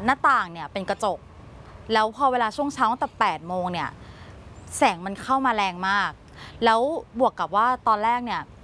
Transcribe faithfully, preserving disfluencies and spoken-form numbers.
หน้าต่างเนี่ยเป็นกระจกแล้วพอเวลาช่วงเช้าตั้งแต่แปดโมงเนี่ยแสงมันเข้ามาแรงมากแล้วบวกกับว่าตอนแรกเนี่ย